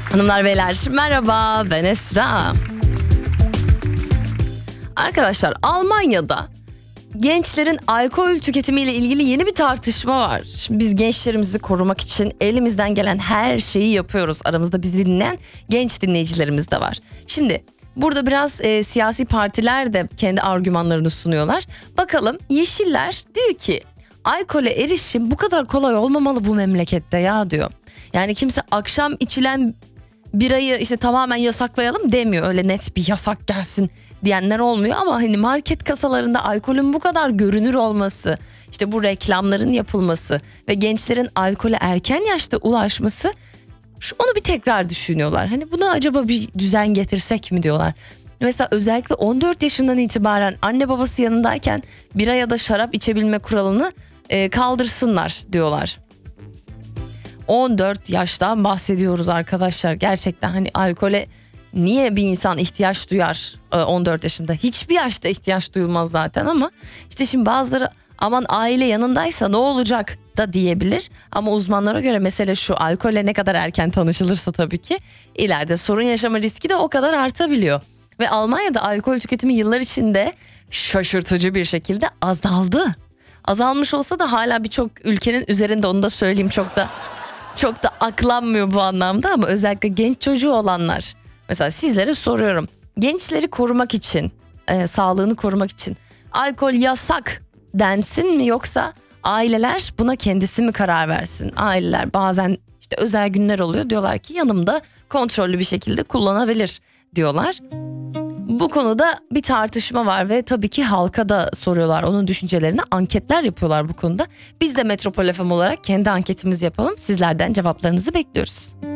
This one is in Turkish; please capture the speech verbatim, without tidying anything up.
Hanımlar beyler merhaba, ben Esra. Arkadaşlar, Almanya'da gençlerin alkol tüketimiyle ilgili yeni bir tartışma var. Şimdi biz gençlerimizi korumak için elimizden gelen her şeyi yapıyoruz. Aramızda bizi dinleyen genç dinleyicilerimiz de var. Şimdi burada biraz e, siyasi partiler de kendi argümanlarını sunuyorlar. Bakalım, Yeşiller diyor ki alkole erişim bu kadar kolay olmamalı bu memlekette ya diyor. Yani kimse akşam içilen birayı işte tamamen yasaklayalım demiyor. Öyle net bir yasak gelsin diyenler olmuyor ama hani market kasalarında alkolün bu kadar görünür olması, işte bu reklamların yapılması ve gençlerin alkole erken yaşta ulaşması, şu onu bir tekrar düşünüyorlar. Hani buna acaba bir düzen getirsek mi diyorlar. Mesela özellikle on dört yaşından itibaren anne babası yanındayken bira ya da şarap içebilme kuralını e, kaldırsınlar diyorlar. on dört yaştan bahsediyoruz arkadaşlar. Gerçekten hani alkole niye bir insan ihtiyaç duyar on dört yaşında? Hiçbir yaşta ihtiyaç duyulmaz zaten ama işte şimdi bazıları aman aile yanındaysa ne olacak da diyebilir. Ama uzmanlara göre mesele şu: alkolle ne kadar erken tanışılırsa tabii ki ileride sorun yaşama riski de o kadar artabiliyor. Ve Almanya'da alkol tüketimi yıllar içinde şaşırtıcı bir şekilde azaldı. Azalmış olsa da hala birçok ülkenin üzerinde, onu da söyleyeyim, çok da çok da aklanmıyor bu anlamda ama özellikle genç çocuğu olanlar. Mesela sizlere soruyorum. Gençleri korumak için, e, sağlığını korumak için alkol yasak densin mi, yoksa aileler buna kendisi mi karar versin? Aileler bazen işte özel günler oluyor, diyorlar ki yanımda kontrollü bir şekilde kullanabilir diyorlar. Bu konuda bir tartışma var ve tabii ki halka da soruyorlar onun düşüncelerini, anketler yapıyorlar bu konuda. Biz de Metropol F M olarak kendi anketimizi yapalım, sizlerden cevaplarınızı bekliyoruz.